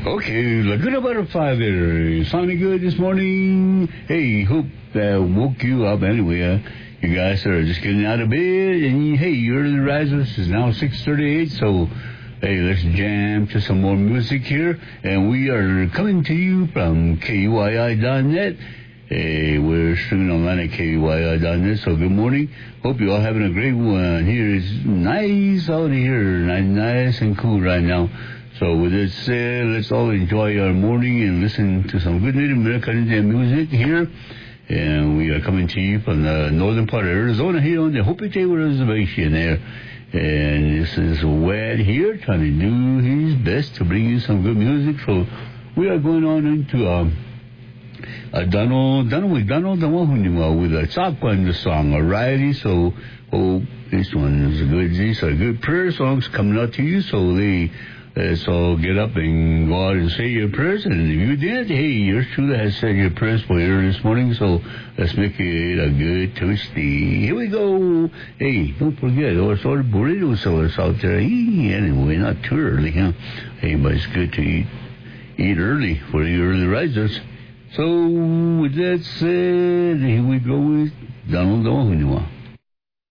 Okay, Laguna Butterfly there. Sounding good this morning. Hey, hope that woke you up anyway. You guys are just getting out of bed, and hey, you're early risers. It's now 6:38, so hey, let's jam to some more music here. And we are coming to you from KUII.net. Hey, we're streaming online at KUII.net, so good morning. Hope you're all having a great one. Here is nice out here, nice and cool right now. So with that said, let's all enjoy our morning and listen to some good Native American Indian music here. And we are coming to you from the northern part of Arizona here on the Hopi Reservation there. And this is Wad here trying to do his best to bring you some good music. So we are going on into Donald Dawahuniwa with a Chakwan song, alrighty. So this one is good. These are good prayer songs coming out to you. So get up and go out and say your prayers. And if you did, hey, yours truly has said your prayers for you this morning. So let's make it a good Tuesday. Here we go. Hey, don't forget, our sort of burrito sellers out there. Anyway, not too early, huh? Hey, but it's good to eat early for the early risers. So with that said, here we go with Donald Dawahuniwa.